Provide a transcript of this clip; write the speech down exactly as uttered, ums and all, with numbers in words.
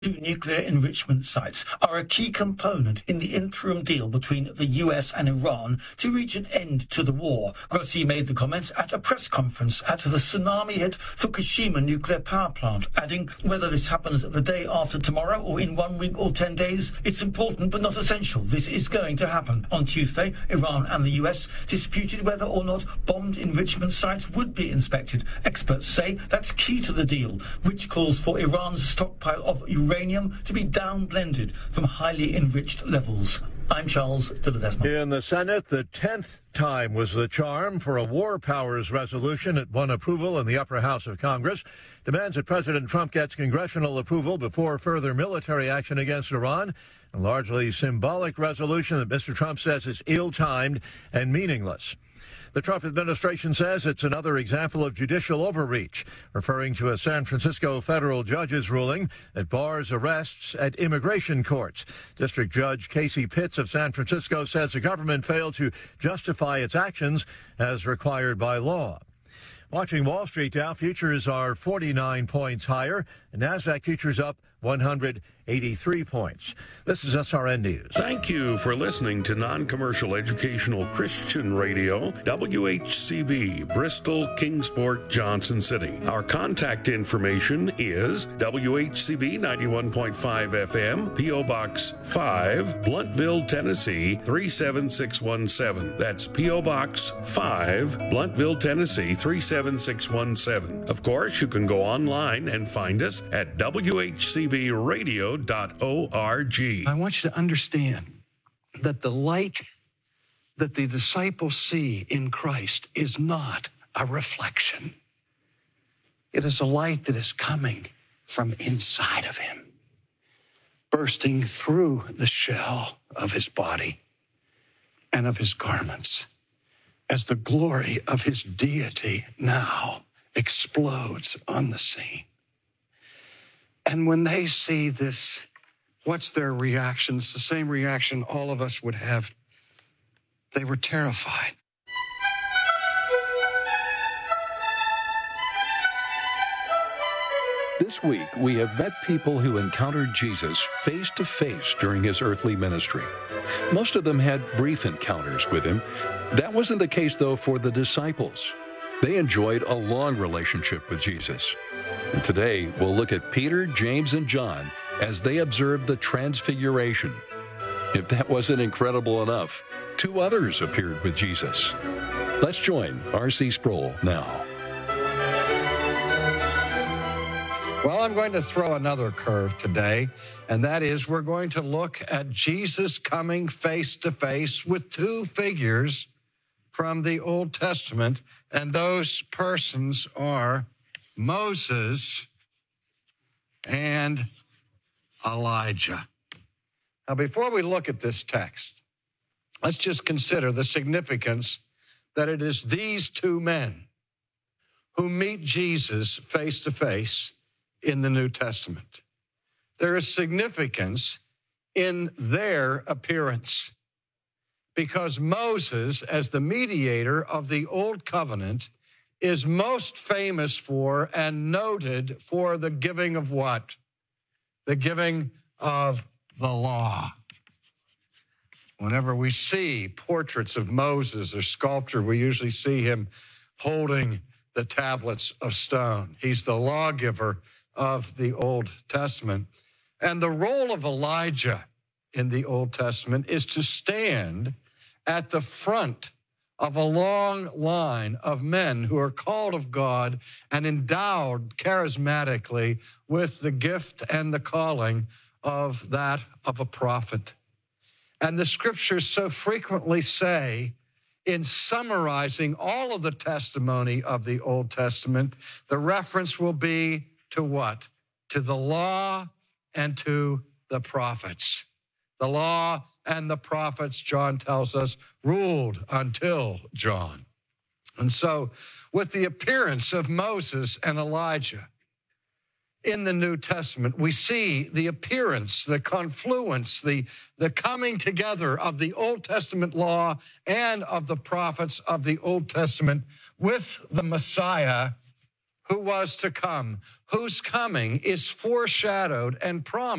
Two nuclear enrichment sites are a key component in the interim deal between the U S and Iran to reach an end to the war. Grossi made the comments at a press conference at the tsunami-hit Fukushima nuclear power plant, adding, whether this happens the day after tomorrow or in one week or ten days, it's important but not essential. This is going to happen. On Tuesday, Iran and the U S disputed whether or not bombed enrichment sites would be inspected. Experts say that's key to the deal, which calls for Iran's stockpile of uranium uranium to be down-blended from highly enriched levels. I'm Charles de Ledesma. In the Senate, the tenth time was the charm for a war powers resolution. It won approval in the upper house of Congress. Demands that President Trump gets congressional approval before further military action against Iran. A largely symbolic resolution that Mister Trump says is ill-timed and meaningless. The Trump administration says it's another example of judicial overreach, referring to a San Francisco federal judge's ruling that bars arrests at immigration courts. District Judge Casey Pitts of San Francisco says the government failed to justify its actions as required by law. Watching Wall Street, Dow futures are forty-nine points higher, and NASDAQ futures up one hundred eighty-three points. This is S R N News. Thank you for listening to Non-Commercial Educational Christian Radio, W H C B, Bristol, Kingsport, Johnson City. Our contact information is W H C B ninety-one point five F M, P O Box five, Bluntville, Tennessee three seven six one seven. That's P O Box five, Bluntville, Tennessee three seven six one seven. Of course, you can go online and find us at W H C B radio dot org. I want you to understand that the light that the disciples see in Christ is not a reflection. It is a light that is coming from inside of him, bursting through the shell of his body and of his garments, as the glory of his deity now explodes on the scene. And when they see this, what's their reaction? It's the same reaction all of us would have. They were terrified. This week, we have met people who encountered Jesus face to face during his earthly ministry. Most of them had brief encounters with him. That wasn't the case, though, for the disciples. They enjoyed a long relationship with Jesus. And today, we'll look at Peter, James, and John as they observed the Transfiguration. If that wasn't incredible enough, two others appeared with Jesus. Let's join R C Sproul now. Well, I'm going to throw another curve today, and that is we're going to look at Jesus coming face to face with two figures from the Old Testament, and those persons are Moses and Elijah. Now, before we look at this text, let's just consider the significance that it is these two men who meet Jesus face to face in the New Testament. There is significance in their appearance because Moses, as the mediator of the Old Covenant, is most famous for and noted for the giving of what? The giving of the law. Whenever we see portraits of Moses or sculpture, we usually see him holding the tablets of stone. He's the lawgiver of the Old Testament. And the role of Elijah in the Old Testament is to stand at the front of a long line of men who are called of God and endowed charismatically with the gift and the calling of that of a prophet. And the scriptures so frequently say, in summarizing all of the testimony of the Old Testament, the reference will be to what? To the law and to the prophets. The law and the prophets, John tells us, ruled until John. And so, with the appearance of Moses and Elijah in the New Testament, we see the appearance, the confluence, the, the coming together of the Old Testament law and of the prophets of the Old Testament with the Messiah who was to come, whose coming is foreshadowed and promised